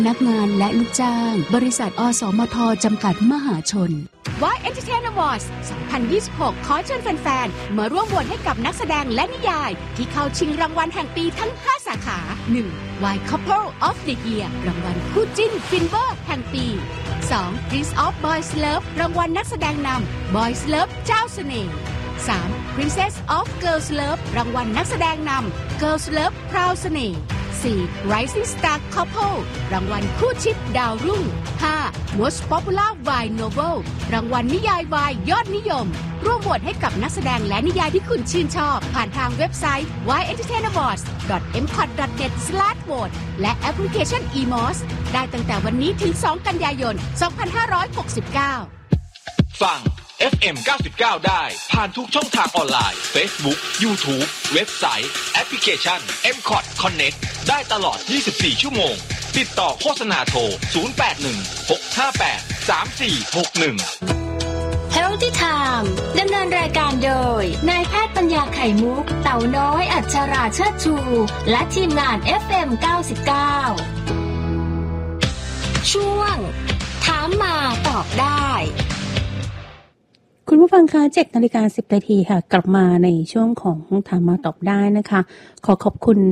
พนักงานและลูกจ้างบริษัทอสมทจำกัดมหาชน Y Entertainment Awards 2026 ขอเชิญแฟนๆมาร่วมโหวตให้กับนักแสดงและนิยายที่เข้าชิงรางวัลแห่งปีทั้ง 5 สาขา 1. Y Couple of the Year รางวัลคู่จิ้นฟินเวอร์แห่งปี 2. Prince of Boys Love รางวัลนักแสดงนำ Boys Love เจ้าเสน่ห์ 3. Princess of Girls Love รางวัลนักแสดงนำ Girls Love พราวเสน่ห์ 4. Rising Star Couple รางวัลคู่ชิปดาวรุ่ง 5. Most Popular Wine Novel รางวัลนิยายวายยอดนิยมร่วมโหวตให้กับนักแสดงและนิยายที่คุณชื่นชอบผ่านทางเว็บไซต์ yentertainawards.mcot.net/vote และแอปพลิเคชัน eMOS ได้ตั้งแต่วันนี้ถึง 2 กันยายน 2569 ฟัง FM 99 ได้ผ่านทุกช่องทางออนไลน์ Facebook YouTube เว็บไซต์แอปพลิเคชัน mcot Connect ได้ตลอด 24 ชั่วโมงติดต่อโฆษณาโทร 0816583461 Healthy Time ดำเนินรายการโดยนายแพทย์ปัญญาไข่มุกเต่าน้อยอัชราเชิดชูและทีมงาน FM 99 ช่วงถามมาตอบได้คุณผู้ฟังคะ 7:10 น.ค่ะกลับมาในช่วงของถามมาตอบได้นะคะขอขอบคุณ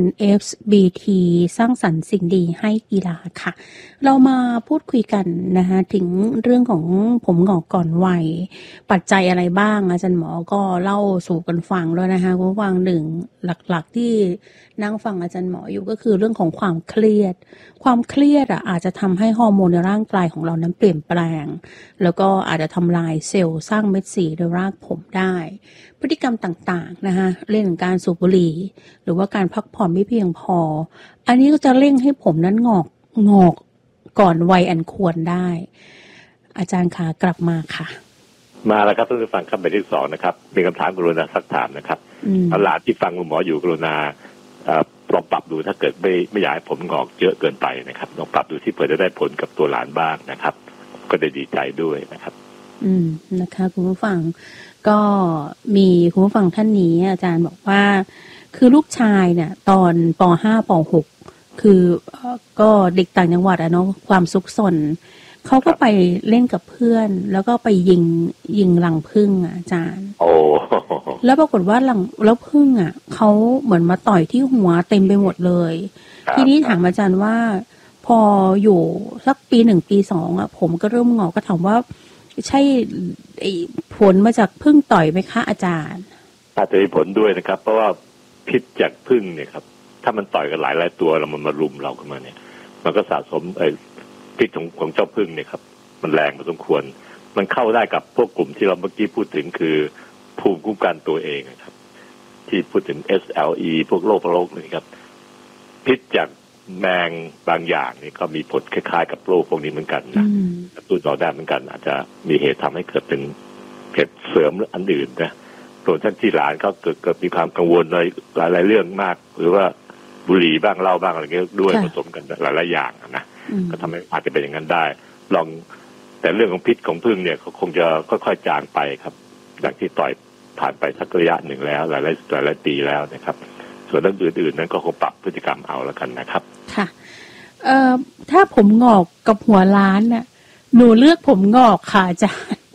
FBT สร้างสรรค์สิ่งดีให้กีฬาค่ะเรามาพูดคุยกันนะคะถึงเรื่องของผมงอกก่อนวัยปัจจัยอะไรบ้างอาจารย์หมอก็เล่าสู่กันฟังแล้วนะคะคุณผู้ฟังหนึ่งหลักๆที่นั่งฟังอาจารย์หมออยู่ก็คือเรื่องของความเครียดอาจจะทำให้ฮอร์โมนในร่างกายของเรานั้นเปลี่ยนแปลงแล้วก็อาจจะทำลายเซลล์สร้างเม็ดสีในรากผมได้พฤติกรรมต่างๆนะคะเรื่องของการสูบบุหรี่หรือว่าการพักผ่อนไม่เพียงพออันนี้ก็จะเร่งให้ผมนั้นงอกก่อนวัยอันควรได้อาจารย์คะกลับมาค่ะมาแล้วครับท่านผู้ฟังครับไปที่2นะครับมีคำถามกรุณาซักถามนะครับหลานที่ฟังคุณหมออยู่กรุณาลองปรับดูถ้าเกิดไม่อยากให้ผมงอกเยอะเกินไปนะครับลองปรับดูที่เผื่อจะได้ผลกับตัวหลานบ้างนะครับก็ได้ดีใจด้วยนะครับนะคะคุณผู้ฟังก็มีคุณผู้ฟังท่านนี้อาจารย์บอกว่าคือลูกชายเนี่ยตอนป.5 ป.6 คือก็เด็กต่างจังหวัดเนาะความซุกซนเขาก็ไปเล่นกับเพื่อนแล้วก็ไปยิงรังผึ้งอาจารย์โอ้แล้วปรากฏว่าแล้วผึ้งเขาเหมือนมาต่อยที่หัวเต็มไปหมดเลยทีนี้ถามอาจารย์ว่าพออยู่สักปี1ปี2ผมก็เริ่มงอกก็ถามว่าใช่ผลมาจากผึ้งต่อยไหมคะอาจารย์อาจจะมีผลด้วยนะครับเพราะว่าพิษจากผึ้งเนี่ยครับถ้ามันต่อยกันหลายตัวแล้วมันมารุมเราขึ้นมาเนี่ยมันก็สะสมพิษของเจ้าผึ้งเนี่ยครับมันแรงพอสมควรมันเข้าได้กับพวกกลุ่มที่เราเมื่อกี้พูดถึงคือภูมิคุ้มกันตัวเองครับที่พูดถึง SLE พวกโรคนี่ครับพิษจากแมงบางอย่างนี่ก็มีผลคล้ายๆกับโรคพวกนี้เหมือนกันนะตัวต่อได้เหมือนกันอาจจะมีเหตุทำให้เกิดเป็นเกิดเสริมอันอื่นนะส่วนท่านที่หลานเขาเกิดมีความกังวลในหลายๆเรื่องมากหรือว่าบุหรี่บ้างเหล้าบ้างอะไรเงี้ยด้วยผสมกันหลายๆอย่างนะก็ทำให้อาจจะเป็นอย่างนั้นได้ลองแต่เรื่องของพิษของผึ้งเนี่ยเขาคงจะค่อยๆจางไปครับอย่างที่ต่อยผ่านไปสักระยะหนึ่งแล้วหลายปีแล้วนะครับส่วนเรื่องอื่นๆนั้นก็คงปรับพฤติกรรมเอาแล้วกันนะครับค่ะถ้าผมงอกกับหัวล้านน่ะหนูเลือกผมงอกค่ะอาจารย์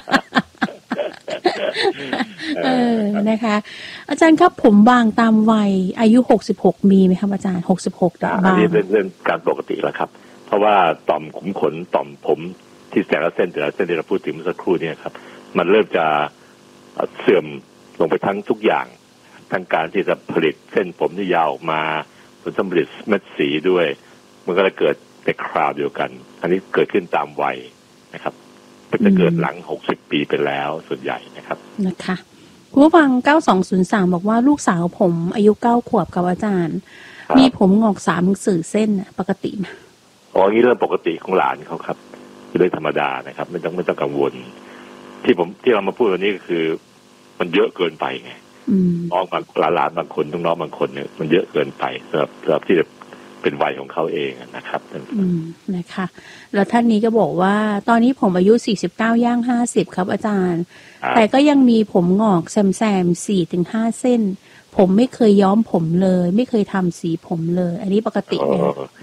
นะคะอาจารย์ครับผมบางตามวัยอายุ66มีไหมครับอาจารย์66บางอันนี้เป็นเรื่องการปกติแล้วครับเพราะว่าต่อมขุมขนต่อมผมที่แต่ละเส้นที่เราพูดถึงเมื่อสักครู่นี้ครับมันเริ่มจะเสื่อมลงไปทั้งทุกอย่างทั้งการที่จะผลิตเส้นผมที่ยาวออกมาผลผลิตเม็ดสีด้วยมันก็จะเกิดในคราวเดียวกันอันนี้เกิดขึ้นตามวัยนะครับมันจะเกิดหลัง60ปีไปแล้วส่วนใหญ่นะครับนะคะคุณผู้ฟัง9203บอกว่าลูกสาวผมอายุ9 ขวบกับอาจารย์มีผมงอก3-4 เส้นปกติไหมอ๋อนี่เรื่องปกติของหลานเขาครับเป็นเรื่องธรรมดานะครับไม่ต้องกังวลที่เรามาพูดวันนี้ก็คือมันเยอะเกินไปไงน้องบางหลานบางคนน้องบางคนเนี่ยมันเยอะเกินไปสำหรับที่จะเป็นวัยของเขาเองนะครับนะคะแล้วท่านนี้ก็บอกว่าตอนนี้ผมอายุ49ย่าง50ครับอาจารย์แต่ก็ยังมีผมงอกแซม 4-5 เส้นผมไม่เคยย้อมผมเลยไม่เคยทำสีผมเลยอันนี้ปกติไหมปก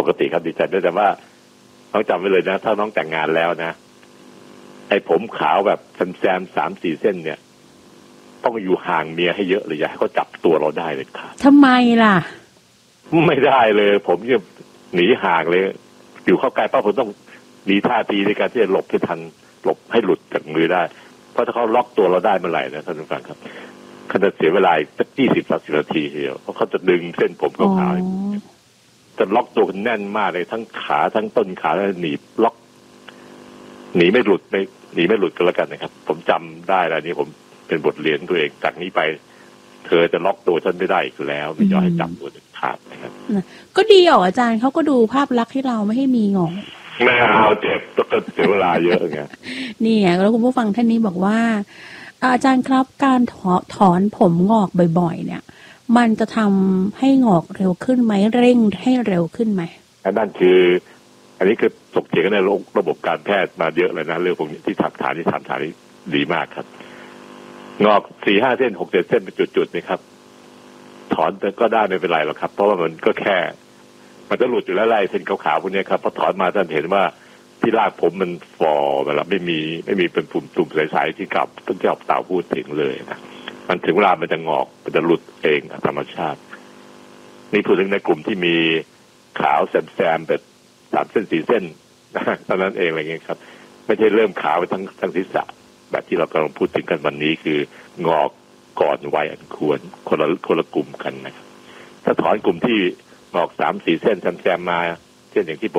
กติครับดีใจด้วยแต่ว่าต้องจำไว้เลยนะถ้าน้องแต่งงานแล้วนะไอ้ผมขาวแบบแซม3-4 เส้นเนี่ยต้องอยู่ห่างเมียให้เยอะเลยอย่าให้เขาจับตัวเราได้เลยค่ะทำไมล่ะไม่ได้เลยผมจะหนีห่างเลยอยู่เข้าใกล้เพราะผมต้องมีท่าทีในการที่จะหลบให้ทันหลบให้หลุดจากมือได้เพราะถ้าเขาล็อกตัวเราได้เมื่อไหร่นะท่านผู้ฟังครับเขาจะเสียเวลาสัก20-30 นาทีเดียวเพราะเขาจะดึงเส้นผมขาวๆจะล็อกตัวกันแน่นมากเลยทั้งขาทั้งต้นขาแล้วหนีบล็อกหนีไม่หลุดก็แล้วกันนะครับผมจำได้แล้วนี่ผมเป็นบทเรียนตัวเองจากนี้ไปเธอจะล็อกตัวฉันไม่ได้อีกแล้วไม่ยอมให้จับตัวขาดนะครับก็ดีออกอาจารย์เขาก็ดูภาพลักษณ์ให้เราไม่ให้มีงอกไม่เอาเจ็บต้องเสียเวลาเยอะไงนี่แล้วคุณผู้ฟังท่านนี้บอกว่าอาจารย์ครับการถอนผมงอกบ่อยๆเนี่ยมันจะทำให้งอกเร็วขึ้นไหมเร่งให้เร็วขึ้นไหมนั่นคืออันนี้คือถกเถียงกันในระบบการแพทย์มาเยอะเลยนะเรื่องพวกนี้ที่ถามฐานนี้ดีมากครับงอก 4-5 เส้น 6-7 เส้นเป็นจุดๆนะครับถอนก็ได้ไม่เป็นไรหรอกครับเพราะว่ามันก็แค่มันจะหลุดอยู่แล้วไล่เส้นขาวๆพวกนี้ครับพอถอนมาท่านเห็นว่าที่รากผมมันฝ่อแบบไม่มีเป็นตุ่มๆใสๆที่กับต้นที่เต่าพูดถึงเลยนะมันถึงเวลามันจะงอกมันจะหลุดเองธรรมชาตินี่พูดถึงในกลุ่มที่มีขาวแซมๆแบบ3 เส้น 4 เส้นตอนนั้นเองอะไรเงี้ยครับไม่ใช่เริ่มขาวไปทั้งศีรษะแบบที่เรากำลังพูดถึงกันวันนี้คืองอกก่อนวัยอันควรคนละกลุ่มกันนะครับถ้าถอนกลุ่มที่งอก 3-4 เส้นแซมๆมาเช่นอย่างที่